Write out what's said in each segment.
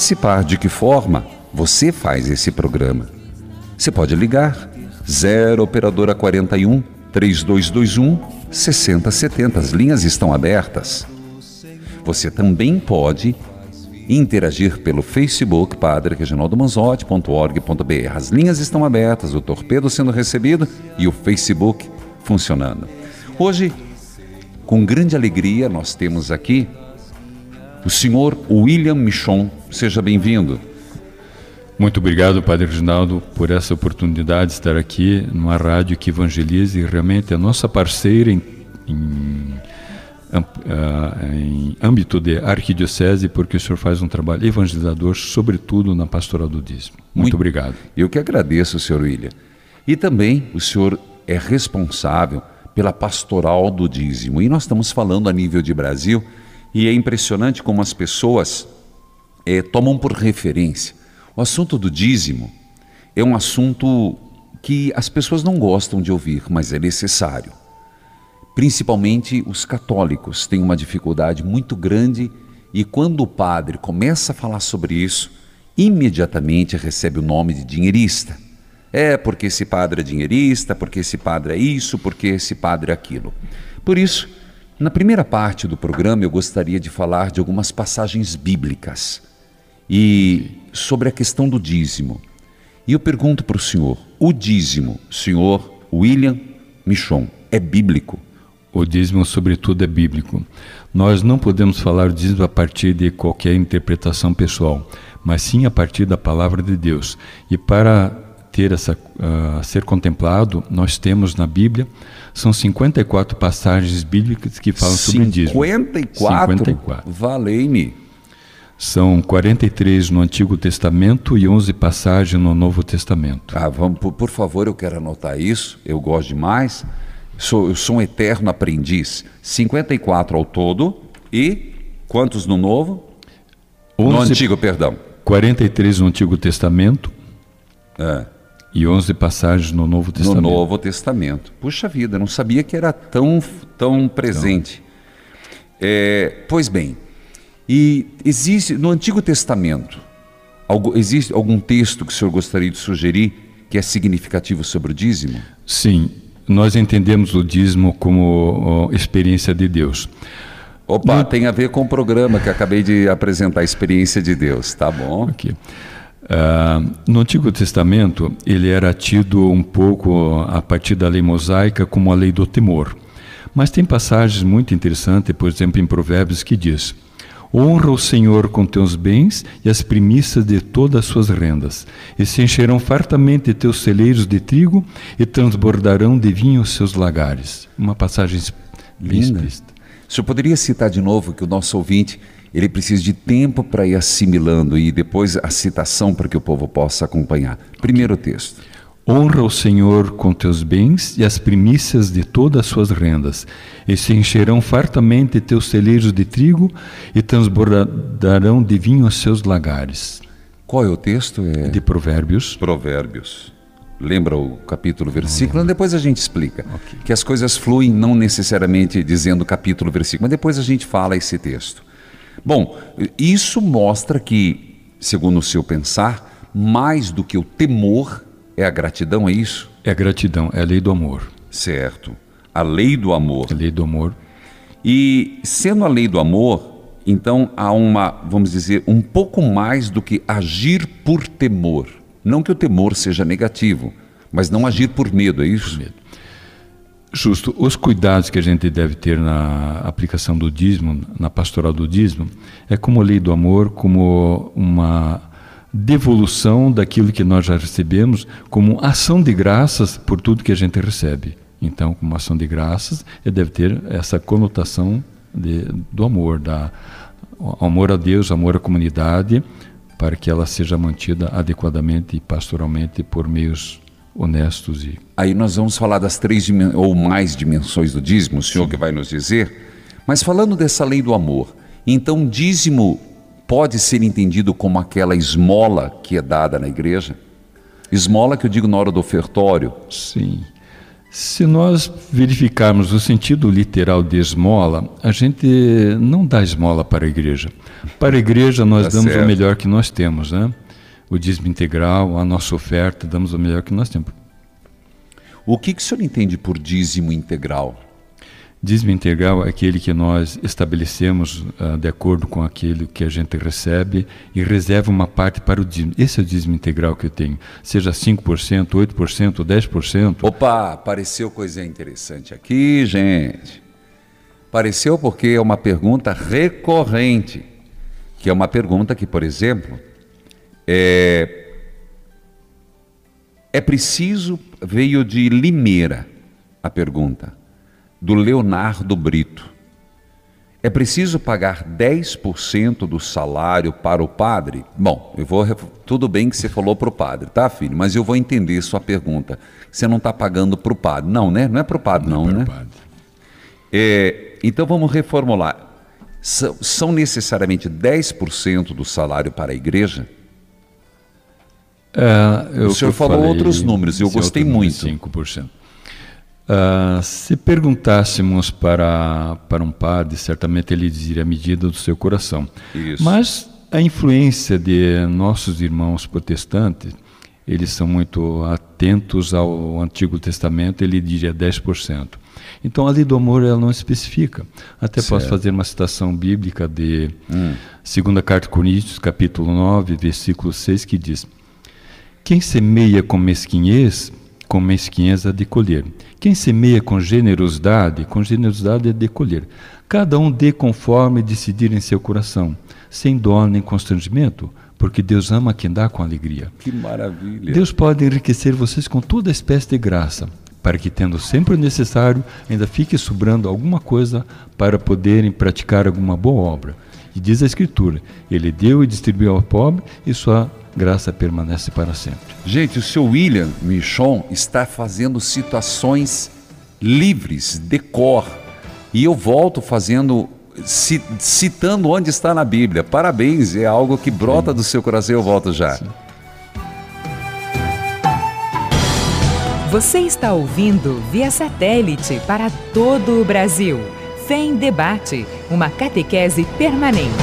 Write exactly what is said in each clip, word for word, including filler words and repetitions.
participar, de que forma? Você faz esse programa. Você pode ligar zero operadora quarenta e um, trinta e dois vinte e um, sessenta setenta. As linhas estão abertas. Você também pode interagir pelo Facebook, padre reginaldo manzotti ponto org ponto br. As linhas estão abertas, o torpedo sendo recebido e o Facebook funcionando. Hoje, com grande alegria, nós temos aqui o senhor William Michon. Seja bem-vindo. Muito obrigado, Padre Reginaldo, por essa oportunidade de estar aqui numa rádio que evangeliza e realmente é nossa parceira em, em, em âmbito de arquidiocese, porque o senhor faz um trabalho evangelizador, sobretudo na pastoral do dízimo. Muito, Muito obrigado. Eu que agradeço, senhor William. E também o senhor é responsável pela pastoral do dízimo. E nós estamos falando a nível de Brasil, e é impressionante como as pessoas é, tomam por referência. O assunto do dízimo é um assunto que as pessoas não gostam de ouvir, mas é necessário. Principalmente os católicos têm uma dificuldade muito grande e quando o padre começa a falar sobre isso, imediatamente recebe o nome de dinheirista. É porque esse padre é dinheirista, porque esse padre é isso, porque esse padre é aquilo. Por isso, na primeira parte do programa eu gostaria de falar de algumas passagens bíblicas e sobre a questão do dízimo. E eu pergunto para o senhor, o dízimo, senhor William Michon, é bíblico? O dízimo, sobretudo, é bíblico. Nós não podemos falar o dízimo a partir de qualquer interpretação pessoal, mas sim a partir da palavra de Deus. E para ter essa, uh, ser contemplado, nós temos na Bíblia, são cinquenta e quatro passagens bíblicas que falam sobre dízimo. cinquenta e quatro? cinquenta e quatro. Valei-me. São quarenta e três no Antigo Testamento e onze passagens no Novo Testamento. Ah, vamos, por, por favor, eu quero anotar isso, eu gosto demais. Sou, eu sou um eterno aprendiz. cinquenta e quatro ao todo e quantos no Novo? onze, no Antigo, perdão. quarenta e três no Antigo Testamento é. e onze passagens no Novo Testamento. No Novo Testamento. Puxa vida, não sabia que era tão, tão presente. Então. É, pois bem, e existe no Antigo Testamento, algo, existe algum texto que o senhor gostaria de sugerir que é significativo sobre o dízimo? Sim, nós entendemos o dízimo como ó, experiência de Deus. Opa, no... tem a ver com o programa que acabei de apresentar, a experiência de Deus, tá bom? Okay. Uh, no Antigo Testamento, ele era tido um pouco, a partir da lei mosaica, como a lei do temor. Mas tem passagens muito interessantes, por exemplo, em Provérbios, que diz: honra o Senhor com teus bens e as primícias de todas as suas rendas, e se encherão fartamente teus celeiros de trigo e transbordarão de vinho os seus lagares. Uma passagem bem explícita. O senhor poderia citar de novo, que o nosso ouvinte ele precisa de tempo para ir assimilando, e depois a citação para que o povo possa acompanhar. Primeiro texto. Honra o Senhor com teus bens e as primícias de todas as suas rendas, e se encherão fartamente teus celeiros de trigo e transbordarão de vinho os seus lagares. Qual é o texto? É... De Provérbios. Provérbios. Lembra o capítulo, versículo? Não, não. Depois a gente explica. Okay. Que as coisas fluem não necessariamente dizendo capítulo, versículo, mas depois a gente fala esse texto. Bom, isso mostra que, segundo o seu pensar, mais do que o temor, é a gratidão, é isso? É a gratidão, é a lei do amor. Certo, a lei do amor. A lei do amor. E sendo a lei do amor, então há uma, vamos dizer, um pouco mais do que agir por temor. Não que o temor seja negativo, mas não agir por medo, é isso? Por medo. Justo. Os cuidados que a gente deve ter na aplicação do dízimo, na pastoral do dízimo, é como a lei do amor, como uma devolução daquilo que nós já recebemos, como ação de graças por tudo que a gente recebe. Então, como ação de graças, ele deve ter essa conotação de, do amor, da, amor a Deus, amor à comunidade, para que ela seja mantida adequadamente e pastoralmente por meios honestos. E... Aí nós vamos falar das três ou mais dimensões do dízimo, o senhor Sim. que vai nos dizer. Mas falando dessa lei do amor, então dízimo pode ser entendido como aquela esmola que é dada na igreja? Esmola que eu digo na hora do ofertório. Sim. Se nós verificarmos o sentido literal de esmola, a gente não dá esmola para a igreja. Para a igreja nós Tá damos certo. o melhor que nós temos, né? O dízimo integral, a nossa oferta, damos o melhor que nós temos. O que, que o senhor entende por dízimo integral? Dízimo integral é aquele que nós estabelecemos uh, de acordo com aquilo que a gente recebe e reserva uma parte para o dízimo. Esse é o dízimo integral que eu tenho. Seja cinco por cento, oito por cento, dez por cento. Opa, apareceu coisa interessante aqui, gente. Apareceu porque é uma pergunta recorrente, que é uma pergunta que, por exemplo, é, é preciso, veio de Limeira a pergunta, do Leonardo Brito. É preciso pagar dez por cento do salário para o padre? Bom, eu vou, tudo bem que você falou para o padre, tá, filho? Mas eu vou entender sua pergunta. Você não está pagando para o padre. Não, né? Não é para o padre, não, não, né? Padre. É, então vamos reformular. São, são necessariamente dez por cento do salário para a igreja? É, eu, o senhor falou falei, outros números, eu gostei muito. cinco por cento. Uh, se perguntássemos para, para um padre, certamente ele diria a medida do seu coração. Isso. Mas a influência de nossos irmãos protestantes, eles são muito atentos ao Antigo Testamento, ele diria dez por cento. Então a lei do amor ela não especifica. Até certo. Posso fazer uma citação bíblica de hum. segunda Carta de Coríntios, capítulo nove, versículo seis, que diz: quem semeia com mesquinhez, com mesquinhez há de colher. Quem semeia com generosidade, com generosidade há de colher. Cada um dê conforme decidir em seu coração, sem dó nem constrangimento, porque Deus ama quem dá com alegria. Que maravilha! Deus pode enriquecer vocês com toda espécie de graça, para que, tendo sempre o necessário, ainda fique sobrando alguma coisa para poderem praticar alguma boa obra. E diz a Escritura, Ele deu e distribuiu ao pobre, e sua graça permanece para sempre. Gente, o seu William Michon está fazendo situações livres, de cor. E eu volto fazendo, citando onde está na Bíblia. Parabéns, é algo que brota Sim. do seu coração. Eu volto já. Sim. Você está ouvindo via satélite para todo o Brasil. Fé em Debate, uma catequese permanente.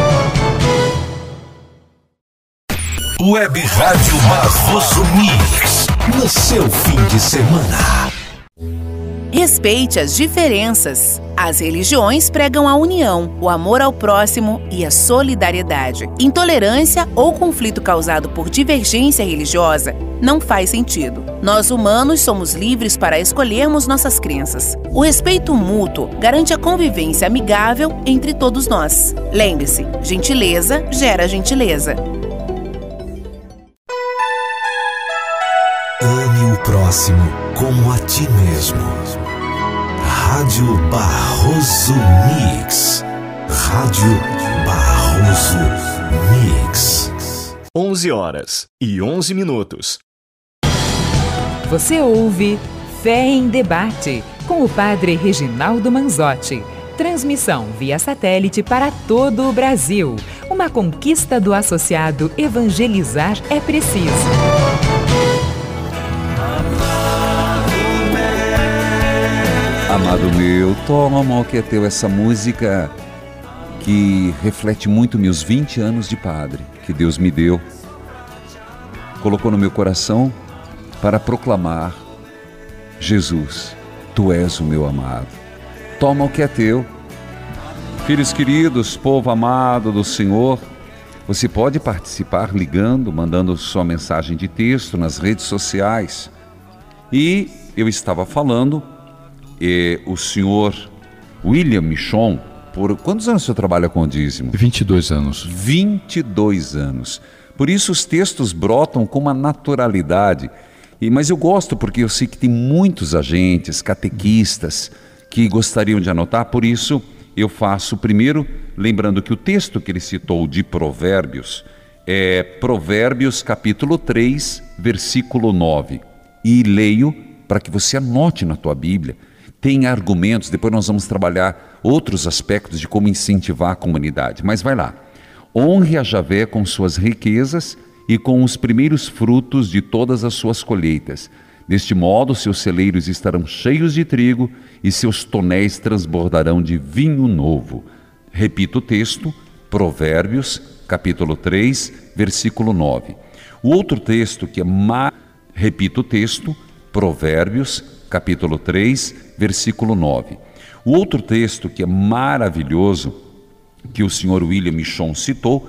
Web Rádio Barroso Mix, no seu fim de semana. Respeite as diferenças. As religiões pregam a união, o amor ao próximo e a solidariedade. Intolerância ou conflito causado por divergência religiosa não faz sentido. Nós humanos somos livres para escolhermos nossas crenças. O respeito mútuo garante a convivência amigável entre todos nós. Lembre-se, gentileza gera gentileza. Ame o próximo como a ti mesmo. Rádio Barroso Mix. Rádio Barroso Mix. onze horas e onze minutos. Você ouve Fé em Debate com o padre Reginaldo Manzotti. Transmissão via satélite para todo o Brasil. Uma conquista do associado Evangelizar é Preciso. Amado meu, toma o que é teu, essa música que reflete muito meus vinte anos de padre, que Deus me deu, colocou no meu coração para proclamar: Jesus, tu és o meu amado. Toma o que é teu. Filhos queridos, povo amado do Senhor, você pode participar ligando, mandando sua mensagem de texto nas redes sociais. E eu estava falando, eh, o senhor William Michon, por quantos anos o senhor trabalha com o dízimo? vinte e dois anos. vinte e dois anos. Por isso os textos brotam com uma naturalidade. E, mas eu gosto porque eu sei que tem muitos agentes, catequistas, que gostariam de anotar, por isso eu faço primeiro, lembrando que o texto que ele citou de Provérbios é Provérbios capítulo três, versículo nove. E leio para que você anote na tua Bíblia. Tem argumentos, depois nós vamos trabalhar outros aspectos de como incentivar a comunidade. Mas vai lá. Honre a Javé com suas riquezas e com os primeiros frutos de todas as suas colheitas. Deste modo, seus celeiros estarão cheios de trigo e seus tonéis transbordarão de vinho novo. Repito o texto, Provérbios, capítulo três, versículo nove. O outro texto que é mar... repito o texto, Provérbios, capítulo três, versículo nove. O outro texto que é maravilhoso, que o senhor William Michon citou,